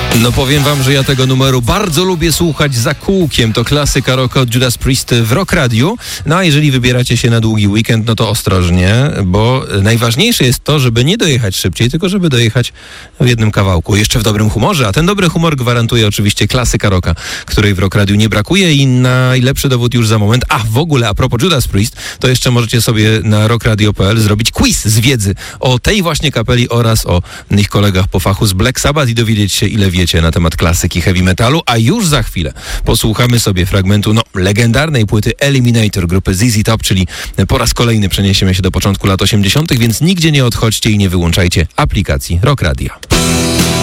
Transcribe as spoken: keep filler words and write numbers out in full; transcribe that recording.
No powiem wam, że ja tego numeru bardzo lubię słuchać za kółkiem. To klasyka rocka od Judas Priest w Rock Radio. No a jeżeli wybieracie się na długi weekend, no to ostrożnie, bo najważniejsze jest to, żeby nie dojechać szybciej, tylko żeby dojechać w jednym kawałku. Jeszcze w dobrym humorze, a ten dobry humor gwarantuje oczywiście klasyka rocka, której w Rock Radio nie brakuje i najlepszy dowód już za moment. A w ogóle a propos Judas Priest, to jeszcze możecie sobie na rockradio kropka p l zrobić quiz z wiedzy o tej właśnie kapeli oraz o ich kolegach po fachu z Black Sabbath i dowiedzieć się, ile wiecie na temat klasyki heavy metalu, a już za chwilę posłuchamy sobie fragmentu no, legendarnej płyty Eliminator grupy Z Z Top, czyli po raz kolejny przeniesiemy się do początku lat osiemdziesiątych, więc nigdzie nie odchodźcie i nie wyłączajcie aplikacji Rock Radio.